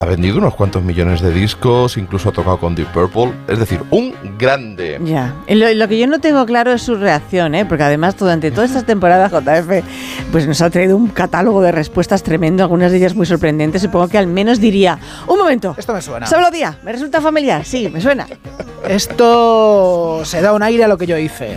Ha vendido unos cuantos millones de discos, incluso ha tocado con Deep Purple. Es decir, un grande. Ya. Lo que yo no tengo claro es su reacción, porque además durante todas estas temporadas JF pues nos ha traído un catálogo de respuestas tremendo, algunas de ellas muy sorprendentes. Supongo que al menos diría, un momento, esto me suena. Solo día, ¿me resulta familiar? Sí, me suena. Esto se da un aire a lo que yo hice.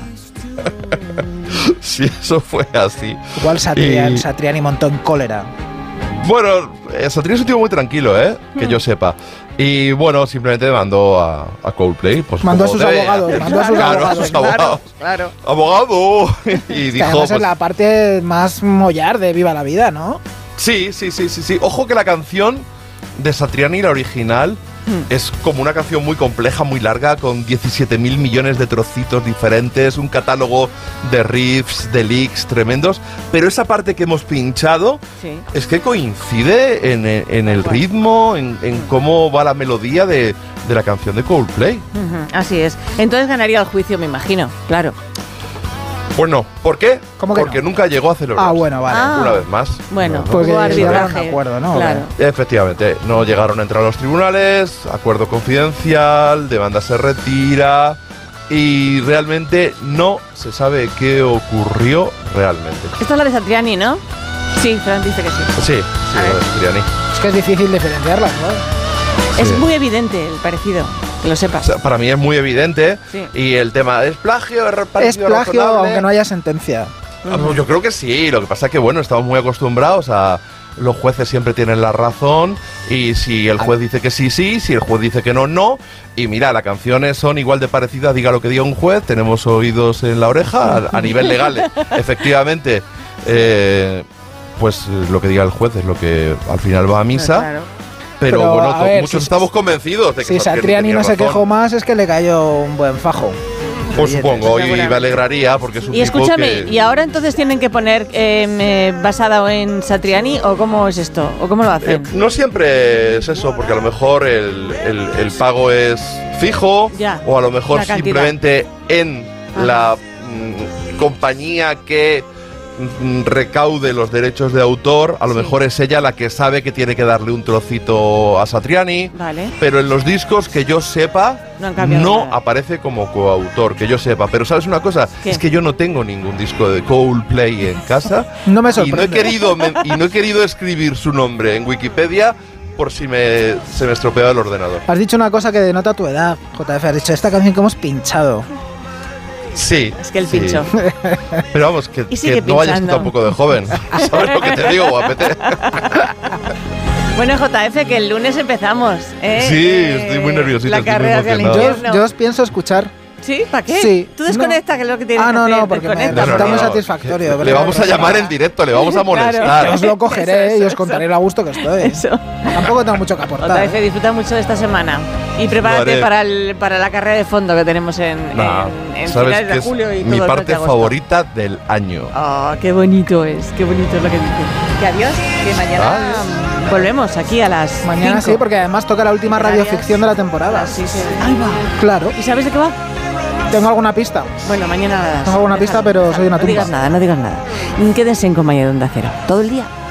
Si eso fue así. Igual Satriani montó en cólera. Bueno, Satriani es un tipo muy tranquilo, que yo sepa. Y bueno, simplemente mandó a Coldplay. Pues mandó a sus abogados. Claro. ¡Abogado! Y dijo, además es la parte más mollar de Viva la Vida, ¿no? Sí. Ojo que la canción de Satriani, la original, es como una canción muy compleja, muy larga, con 17.000 millones de trocitos diferentes, un catálogo de riffs, de licks tremendos, pero esa parte que hemos pinchado es que coincide en el ritmo, en cómo va la melodía de la canción de Coldplay. Así es. Entonces ganaría el juicio, me imagino, claro. Pues no. ¿Por qué? Porque no? nunca llegó a celebrarse. Bueno, vale. Una vez más. Bueno, porque hubo arbitraje. Un acuerdo, ¿no? Claro. Efectivamente, no llegaron a entrar a los tribunales, acuerdo confidencial, demanda se retira y realmente no se sabe qué ocurrió realmente. Esta es la de Satriani, ¿no? Sí, Fran dice que sí. Sí, la de Satriani. Es que es difícil diferenciarlas, ¿no? Es muy evidente el parecido. Que lo sepas. O sea, para mí es muy evidente. Y el tema es plagio, es plagio, razonable, aunque no haya sentencia. Yo creo que sí. Lo que pasa es que bueno, estamos muy acostumbrados a los jueces siempre tienen la razón y si el juez dice que sí, sí, si el juez dice que no, no. Y mira, las canciones son igual de parecidas, diga lo que diga un juez, tenemos oídos en la oreja a nivel legal. Efectivamente, pues lo que diga el juez es lo que al final va a misa. Claro. Pero bueno, muchos estamos convencidos de que si Satriani no se quejó más es que le cayó un buen fajo. Pues supongo, y me alegraría porque es un tipo que... Y escúchame, ¿y ahora entonces tienen que poner basada en Satriani o cómo es esto? ¿O cómo lo hacen? No siempre es eso, porque a lo mejor el pago es fijo o a lo mejor simplemente en la compañía que recaude los derechos de autor, a lo mejor es ella la que sabe que tiene que darle un trocito a Satriani, pero en los discos que yo sepa no aparece como coautor, que yo sepa. Pero ¿sabes una cosa? Es que yo no tengo ningún disco de Coldplay en casa. No me sorprende. Y no he querido escribir su nombre en Wikipedia por si se me estropeaba el ordenador. Has dicho una cosa que denota tu edad, JF. Has dicho esta canción que hemos pinchado. Sí. Es que el pincho. Pero vamos, que no vayas tú tampoco de joven. ¿Sabes lo que te digo, guapete? Bueno, JF, que el lunes empezamos. Sí, estoy muy nerviosito. La carrera hacia el infierno. Yo os pienso escuchar. ¿Sí? ¿Para qué? Sí. Tú desconecta, que es lo que tienes que hacer. No, porque me resulta muy satisfactorio. Le vamos a llamar en directo, le vamos a molestar. Claro. Os lo cogeré y os contaré lo a gusto que estoy. Eso. Tampoco tengo mucho que aportar. JF, disfruta mucho de esta semana. Y prepárate para la carrera de fondo que tenemos en finales de julio y todo mi el mes de parte agosto. favorita del año. Qué bonito es lo que dice. Que adiós, que mañana volvemos aquí a las Mañana 5. sí, porque además toca la última radioficción de la temporada. Sí. Ahí va. Claro. ¿Y sabes de qué va? ¿Tengo alguna pista? Bueno, mañana la das. Tengo alguna pista, pero soy una tumba. No digas nada. Quédense en compañía de Onda Cero todo el día.